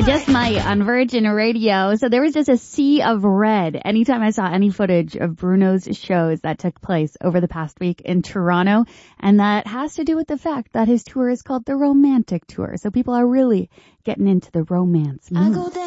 just might on Virgin Radio. So there was just a sea of red anytime I saw any footage of Bruno's shows that took place over the past week in Toronto. And that has to do with the fact that his tour is called the Romantic Tour. So people are really getting into the romance mood.